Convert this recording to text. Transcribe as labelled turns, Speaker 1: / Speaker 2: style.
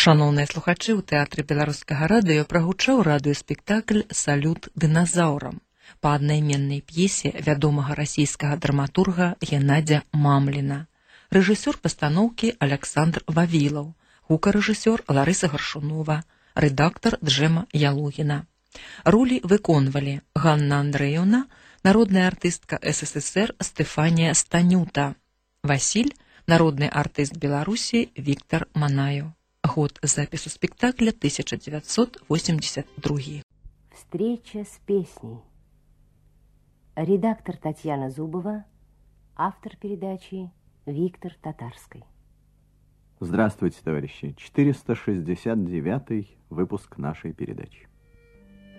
Speaker 1: Шаноўныя слухачы, ў тэатры беларускага радыё прагучаў радыёспектакль «Салют дыназаўрам» па аднайменнай п'есе вядомага расійскага драматурга Геннадзя Мамліна. Рэжысёр пастаноўкі Аляксандр Вавілаў, гукарэжысёр Ларыса Гаршунова, рэдактар Джэма Ялугіна. Ролі выконвалі Ганна Андрэеўна, народная артыстка СССР Стэфанія Станюта, Васіль, народны артыст Беларусі Віктор Манаю. Год запису спектакля 1982.
Speaker 2: Встреча с песней. Редактор Татьяна Зубова, автор передачи Виктор Татарский.
Speaker 3: Здравствуйте, товарищи. 469-й выпуск нашей передачи.